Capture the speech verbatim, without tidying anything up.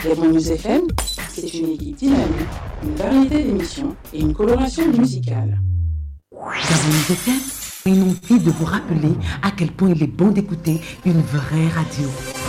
Clermont News F M, c'est une équipe dynamique, une variété d'émissions et une coloration musicale. Clermont News F M, inutile de vous rappeler à quel point il est bon d'écouter une vraie radio.